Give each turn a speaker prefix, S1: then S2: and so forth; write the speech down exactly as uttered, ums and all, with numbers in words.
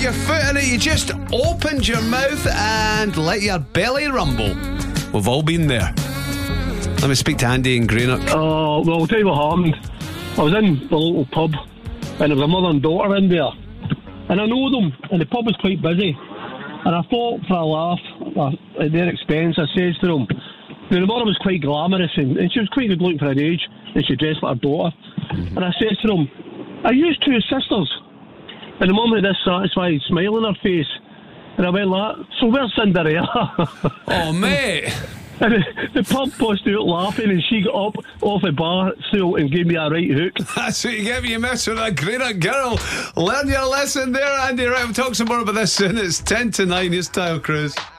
S1: Your foot in it, you just opened your mouth and let your belly rumble. We've all been there. Let me speak to Andy in Greenock.
S2: Oh, well, I'll tell you what happened. I was in the local pub and there was a mother and daughter in there. And I know them, and the pub was quite busy. And I thought, for a laugh, uh, at their expense, I says to them, now, the mother was quite glamorous and, and she was quite good looking for her age, and she dressed like her daughter. Mm-hmm. And I says to them, are you two sisters? And the mum had this satisfied smile on her face. And I went like, so where's Cinderella?
S1: Oh, mate.
S2: And the, the pub bust out laughing, and she got up off the bar stool and gave me a right hook.
S1: That's what you get when you mess with a Greenock girl. Learn your lesson there, Andy. Right, we'll talk some more about this soon. It's ten to nine. Here's Tile Cruise.